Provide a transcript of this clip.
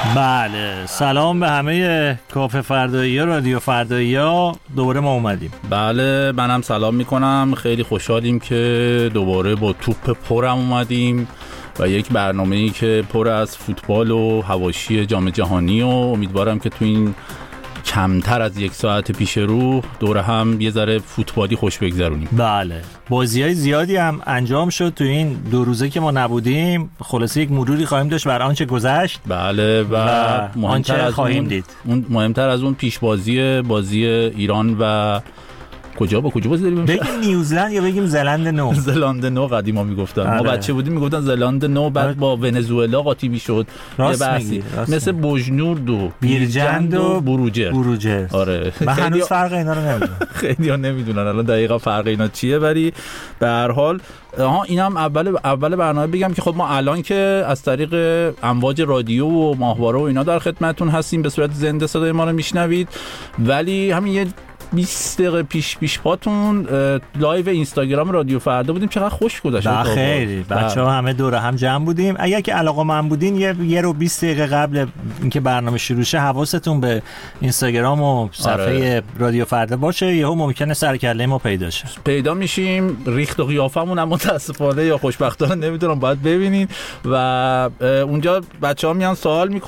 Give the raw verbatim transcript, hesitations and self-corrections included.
بله، سلام به همه کافه فردایی ها، رادیو فردایی ها. دوباره ما اومدیم. بله، منم سلام میکنم. خیلی خوشحالیم که دوباره با توپ پرم اومدیم و یک برنامه‌ای که پر از فوتبال و حواشی جام جهانی و امیدوارم که تو این کمتر از یک ساعت پیش رو دوره هم یه ذره فوتبالی خوش بگذرونیم. بله، بازی‌های زیادی هم انجام شد تو این دو روزه که ما نبودیم. خلاصه یک مروری خواهیم داشت بر آنچه گذشت. بله و, و مهمتر از خواهیم اون دید. اون مهمتر از اون پیش بازی بازی ایران و کجا با کجا بازی داریم؟ بگیم نیوزلند یا بگیم زلند نو؟ زلند نو قدیما میگفتن. ما بچه بودیم میگفتن زلند نو، بعد با ونزوئلا قاطی میشد. راست میگی. مثل بوجنورد و بیرجند و بروجر. بروجر. آره. من هنوز فرق اینا رو نمیدونم. خیلی‌ها نمیدونن الان دقیقاً فرق اینا چیه، ولی به هر حال ها اینم اول اول برنامه بگم که خب ما الان که از طریق امواج رادیو و ماهواره و اینا در خدمتتون هستیم، به صورت زنده صدای ما رو میشنوید، ولی همین یه بیست دقیقه پیش پیش پاتون لایو اینستاگرام رادیو فردا بودیم. چقدر خوش گذشت. خیلی بچه‌ها همه دور هم جمع بودیم. اگر که علاقه‌مند بودین یه یه رو بیست دقیقه قبل اینکه برنامه شروع شه حواستون به اینستاگرام و صفحه آره. رادیو فردا باشه. یهو ممکنه سر کله ما پیدا شه. پیدا میشیم. ریخت و قیافمون هم متاسفانه یا خوشبختانه نمیدونم، باید ببینین و اونجا بچه‌ها میان سوال میکنن